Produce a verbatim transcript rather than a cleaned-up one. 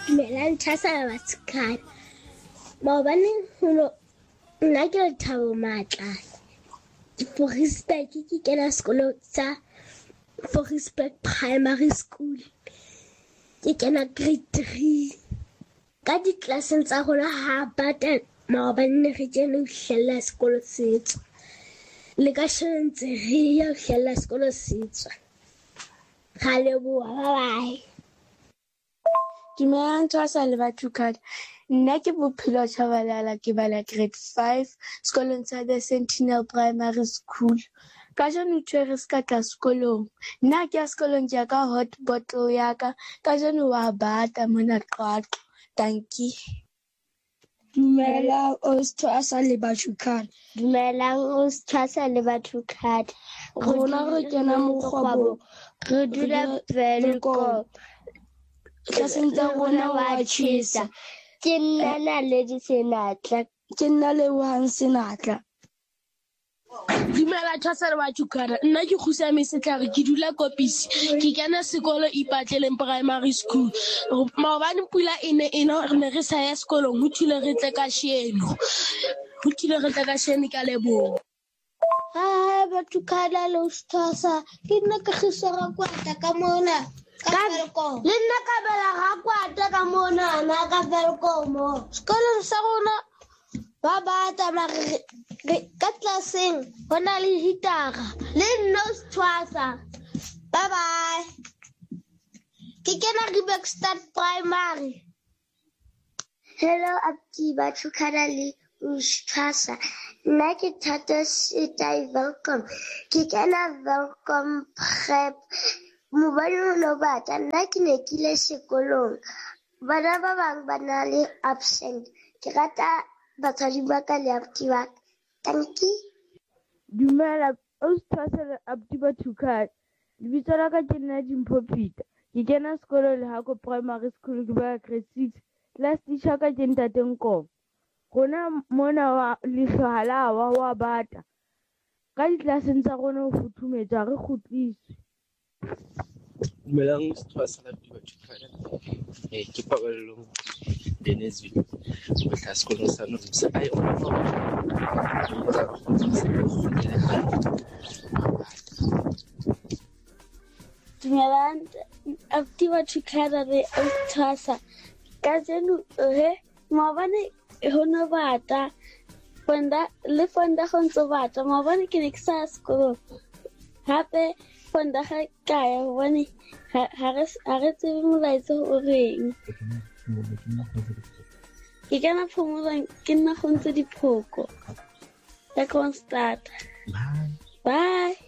Dumelang Thasa Batsikana. Maobane hono nna ke le Thabo Matla. Ke Fourierberg ke kena sekolo sa Fourierberg Primary School. Ke kena grade three. Ka ditlaseng tsa rona ha bata maobane re kene ho hlella sekolo setso. Le ka shentse re ya ho hlella sekolo setso. Ga leboha, bye. Dumelang Thasa le Bathukada. Nna ke Bophelo Chabalala ke bala grade five sekolong sa the Sentinel Primary School. Ka jeno tshwere se ka tla sekolong. Nna ke ya sekolong ke ya ka hot bottle ya ka. Ka jeno wa bata mona Qwaqwa. Dankie. Dumelang Thasa le Bathukada. Dumelang Thasa le Bathukada. Rona re kena mokgwabo. Re dula Velkom. Tlaseng tsa rona wa tjhesa. Ke nna Naledi Senatla. Ke nna Lebohang Senatla. Dumela Thasa le Bathukada. Nna ke Khusame Setlare ke dula Kopisi. Ke kena sekolo Ipatleleng Primary School. Maobane pula ene ene re ne re sa ya sekolong ho thile re tle ka sheno. Ho thile re tle ka sheno ka leboha. Ha Bathukada le Thasa. Ke nna ke Kgisora Kwata ka mona. Ka Velkom. Le nna ka bela ga Kwata ka mona na ka Velkom. Sekolong sa rona ba bata mare ka tlaseng ho na le hitara. Le nna Thasa. Bye bye. Ke kena Riebeekstad Primary. Hello Abdi Bathukada le Thasa. Nna ke Thato Setai Velkom. Ke kena Velkom Prep. Mobane no bata nna ke ne ke ile sekolong. Bana ba bang ba na le absent. Ke rata batswadi ba ka le abuti ba ka. Dankie. Dumela Thasa le Abdi Bathukada. Lebitso la ka ke nna Dimpho Peter. Ke kena sekolo Lehako Primary School ke ba grade six. Class teacher ka ke Ntate Nkomo. Rona mona wa lehlohala wa wa bata. Ka ditlaseng tsa rona ho futhumetsa re kgutliswe. Dumelang Thasa le Abdi Bathukada. Eh ke Paballo Dennisville. Ke tla sekolong sa Nomsa. Ai ona fa. Dumelang Abdi Bathukada le Thasa. Ka jeno he maobane ho no bata. Fonda le fonda go ntse bata maobane ke ne ke sa sekolong. Hape fonda ga kaya bone ha re ha re tsebe molaetsa o reng. Ke kana phomolang ke nna go ntse diphoko ya Constata. Bye. Bye.